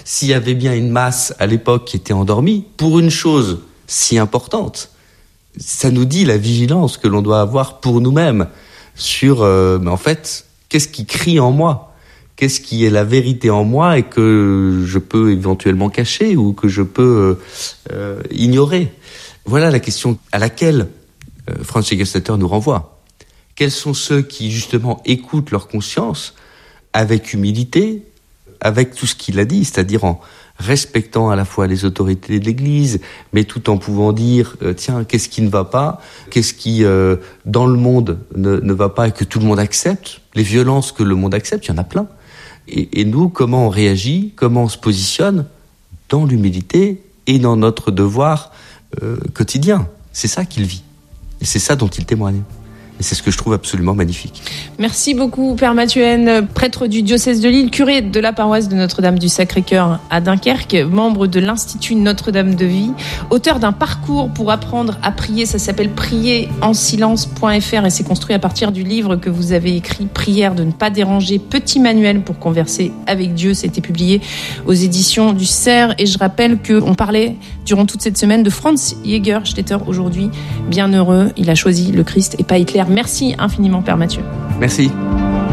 s'il y avait bien une masse à l'époque qui était endormie, pour une chose si importante, ça nous dit la vigilance que l'on doit avoir pour nous-mêmes sur, en fait, qu'est-ce qui crie en moi ? Qu'est-ce qui est la vérité en moi et que je peux éventuellement cacher ou que je peux ignorer ? Voilà la question à laquelle Franz Jägerstätter nous renvoie. Quels sont ceux qui, justement, écoutent leur conscience avec humilité, avec tout ce qu'il a dit, c'est-à-dire en respectant à la fois les autorités de l'Église, mais tout en pouvant dire, tiens, qu'est-ce qui ne va pas ? Qu'est-ce qui, dans le monde, ne va pas et que tout le monde accepte ? Les violences que le monde accepte, il y en a plein. Et nous, comment on réagit ? Comment on se positionne ? Dans l'humilité et dans notre devoir quotidien. C'est ça qu'il vit. Et c'est ça dont il témoigne. Et c'est ce que je trouve absolument magnifique. Merci beaucoup, Père Mathieu Haine, prêtre du diocèse de Lille, curé de la paroisse de Notre-Dame du Sacré-Cœur à Dunkerque, membre de l'Institut Notre-Dame de Vie, auteur d'un parcours pour apprendre à prier. Ça s'appelle prierensilence.fr et c'est construit à partir du livre que vous avez écrit, Prière de ne pas déranger, petit manuel pour converser avec Dieu. C'était publié aux éditions du Cerf. Et je rappelle qu'on parlait durant toute cette semaine de Franz Jägerstätter aujourd'hui. Bienheureux, il a choisi le Christ et pas Hitler. Merci infiniment, Père Mathieu. Merci.